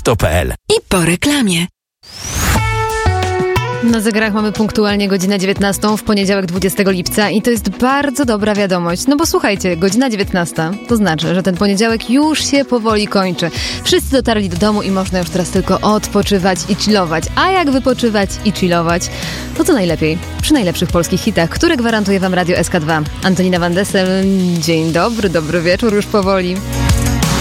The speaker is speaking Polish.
netto.pl. I po reklamie. Na zegarach mamy punktualnie godzinę 19 w poniedziałek 20 lipca i to jest bardzo dobra wiadomość. No bo słuchajcie, godzina 19 to znaczy, że ten poniedziałek już się powoli kończy. Wszyscy dotarli do domu i można już teraz tylko odpoczywać i chillować. A jak wypoczywać i chillować? No to najlepiej przy najlepszych polskich hitach, które gwarantuje wam Radio SK2. Antonina Van Dessel, dzień dobry, dobry wieczór już powoli.